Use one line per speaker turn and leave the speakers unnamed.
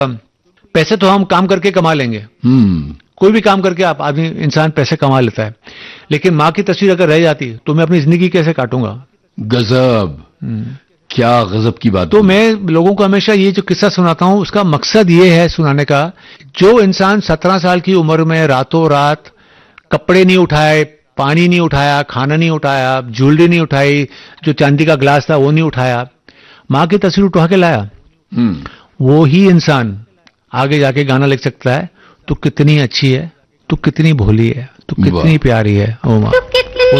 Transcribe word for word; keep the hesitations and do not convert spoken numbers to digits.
पैसे तो हम काम करके कमा लेंगे,
हम्म
कोई भी काम करके आप आदमी इंसान पैसे कमा लेता है, लेकिन माँ की तस्वीर अगर रह जाती तो मैं अपनी जिंदगी कैसे काटूंगा।
गजब, क्या गजब की बात।
तो मैं लोगों को हमेशा ये जो किस्सा सुनाता हूं उसका मकसद ये है सुनाने का, जो इंसान सत्रह साल की उम्र में रातों रात कपड़े नहीं उठाए, पानी नहीं उठाया, खाना नहीं उठाया, ज्वेलरी नहीं उठाई, जो चांदी का ग्लास था वो नहीं उठाया, माँ की तस्वीर उठा के लाया,
हम्म
वो ही इंसान आगे जाके गाना लिख सकता है, तू कितनी अच्छी है, तू कितनी भोली है, तू कितनी
वाह।
प्यारी है ओ माँ।